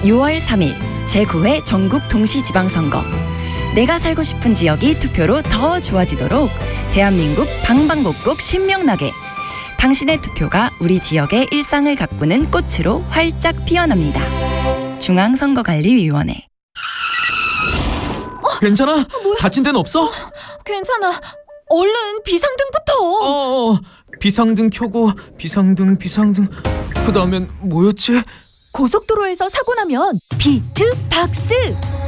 6월 3일 제9회 전국 동시지방선거. 내가 살고 싶은 지역이 투표로 더 좋아지도록 대한민국 방방곡곡 신명나게 당신의 투표가 우리 지역의 일상을 가꾸는 꽃으로 활짝 피어납니다. 중앙선거관리위원회. 괜찮아? 뭐야? 다친 데는 없어? 괜찮아. 얼른 비상등부터. 비상등 켜고 비상등 그 다음엔 뭐였지? 고속도로에서 사고 나면 비트박스.